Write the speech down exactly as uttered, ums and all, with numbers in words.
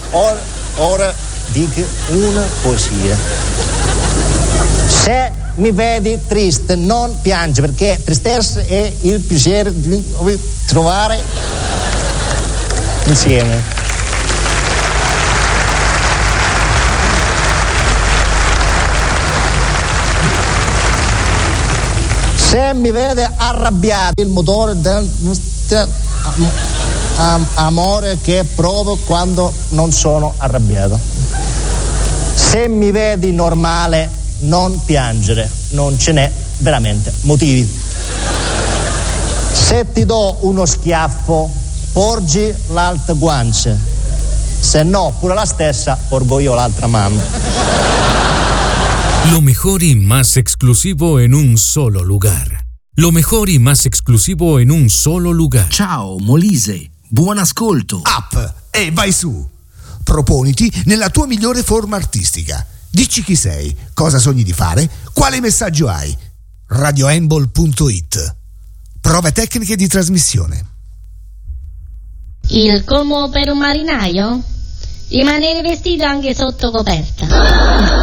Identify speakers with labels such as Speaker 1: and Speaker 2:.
Speaker 1: Ora, ora dico una poesia. Se mi vedi triste non piange, perché tristezza è il piacere di trovare insieme. Se mi vede arrabbiato, il motore del amore che provo quando non sono arrabbiato. Se mi vedi normale, non piangere, non ce n'è veramente motivi. Se ti do uno schiaffo, porgi l'altra guancia, se no pure la stessa porgo io l'altra mano.
Speaker 2: Lo mejor y más exclusivo en un solo lugar. Lo mejor y más exclusivo en un solo lugar.
Speaker 3: Ciao Molise, buon ascolto.
Speaker 4: Up e vai su. Proponiti nella tua migliore forma artistica. Dici chi sei, cosa sogni di fare, quale messaggio hai. radioembol punto it. Prove tecniche di trasmissione.
Speaker 5: Il colmo per un marinaio? Rimanere vestito anche sotto coperta.